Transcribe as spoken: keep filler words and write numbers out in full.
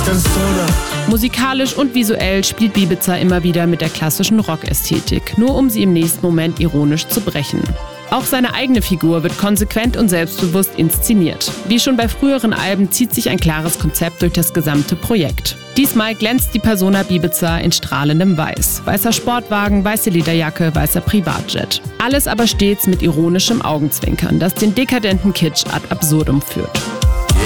Musikalisch und visuell spielt Bibiza immer wieder mit der klassischen Rock-Ästhetik, nur um sie im nächsten Moment ironisch zu brechen. Auch seine eigene Figur wird konsequent und selbstbewusst inszeniert. Wie schon bei früheren Alben zieht sich ein klares Konzept durch das gesamte Projekt. Diesmal glänzt die Persona Bibiza in strahlendem Weiß. Weißer Sportwagen, weiße Lederjacke, weißer Privatjet. Alles aber stets mit ironischem Augenzwinkern, das den dekadenten Kitsch ad absurdum führt.